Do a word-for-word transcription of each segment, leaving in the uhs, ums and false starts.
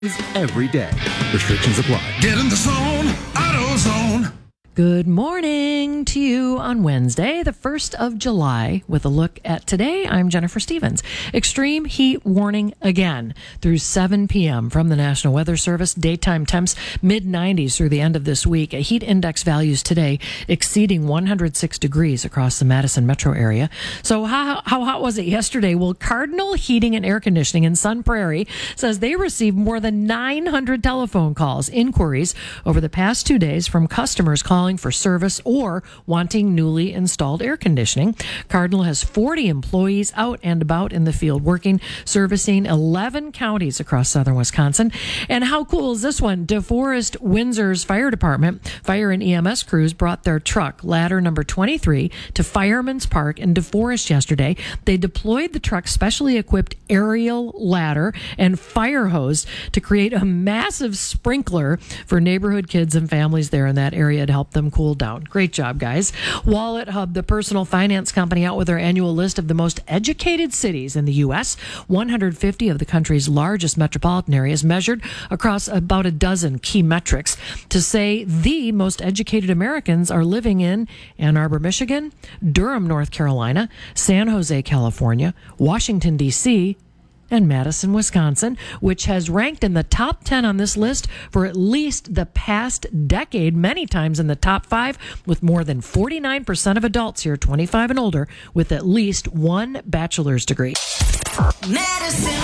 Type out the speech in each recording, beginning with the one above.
every day. Restrictions apply. Get in the zone, AutoZone. Good morning to you on Wednesday, the first of July, with a look at today. I'm Jennifer Stevens. Extreme heat warning again through seven p.m. from the National Weather Service. Daytime temps mid nineties through the end of this week. Heat index values today exceeding one hundred six degrees across the Madison metro area. So how, how hot was it yesterday? Well, Cardinal Heating and Air Conditioning in Sun Prairie says they received more than nine hundred telephone calls, inquiries over the past two days from customers calling for service or wanting newly installed air conditioning. Cardinal has forty employees out and about in the field working, servicing eleven counties across southern Wisconsin. And how cool is this one? DeForest Windsor's fire department, fire and E M S crews brought their truck, ladder number twenty-three, to Fireman's Park in DeForest yesterday. They deployed the truck's specially equipped aerial ladder and fire hose to create a massive sprinkler for neighborhood kids and families there in that area to help them cool down. Great job, guys. Wallet Hub, the personal finance company, out with their annual list of the most educated cities in the U S. one hundred fifty of the country's largest metropolitan areas, measured across about a dozen key metrics to say the most educated Americans are living in Ann Arbor, Michigan, Durham, North Carolina, San Jose, California, Washington, D C, and Madison, Wisconsin, which has ranked in the top ten on this list for at least the past decade, many times in the top five, with more than forty-nine percent of adults here twenty-five and older with at least one bachelor's degree. Madison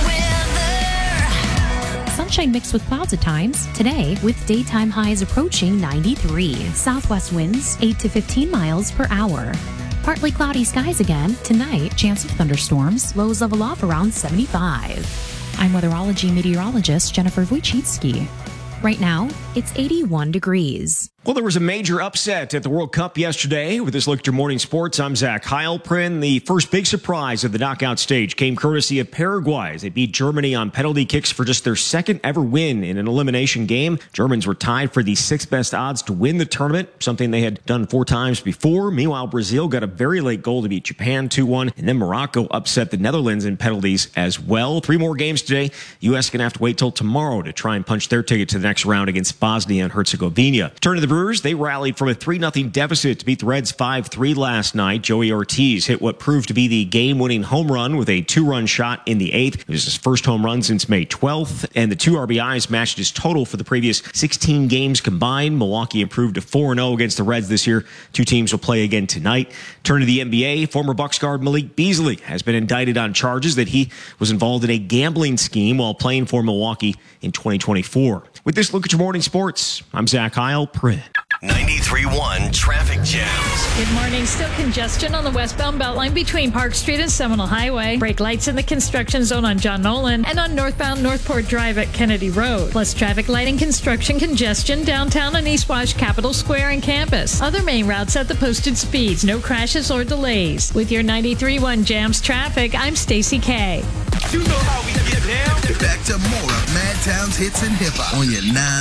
weather. Sunshine mixed with clouds at times today, with daytime highs approaching ninety-three. Southwest winds eight to fifteen miles per hour. Partly cloudy skies again tonight. Chance of thunderstorms. Lows level off around seventy-five. I'm weatherology meteorologist Jennifer Wojcicki. Right now, it's eighty-one degrees. Well, there was a major upset at the World Cup yesterday. With this look at your morning sports, I'm Zach Heilprin. The first big surprise of the knockout stage came courtesy of Paraguay as they beat Germany on penalty kicks for just their second ever win in an elimination game. Germans were tied for the sixth best odds to win the tournament, something they had done four times before. Meanwhile, Brazil got a very late goal to beat Japan two one, and then Morocco upset the Netherlands in penalties as well. Three more games today. U S going to have to wait till tomorrow to try and punch their ticket to the next round against Bosnia and Herzegovina. Turn to the Brewers. They rallied from a three nothing deficit to beat the Reds five three last night. Joey Ortiz hit what proved to be the game-winning home run with a two-run shot in the eighth. It was his first home run since May twelfth, and the two R B Is matched his total for the previous sixteen games combined. Milwaukee improved to four and oh against the Reds this year. Two teams will play again tonight. Turn to the N B A. Former Bucks guard Malik Beasley has been indicted on charges that he was involved in a gambling scheme while playing for Milwaukee in twenty twenty-four. With this look at your morning sports, I'm Zach Heilprin. ninety-three point one traffic jams. Good morning. Still congestion on the westbound Beltline between Park Street and Seminole Highway. Brake lights in the construction zone on John Nolan and on northbound Northport Drive at Kennedy Road. Plus traffic light and construction congestion downtown on East Wash, Capitol Square, and campus. Other main routes at the posted speeds. No crashes or delays. With your ninety-three point one Jams traffic, I'm Stacy K. You know how we get down. Back to more of Madtown's hits and hip hop on your nine.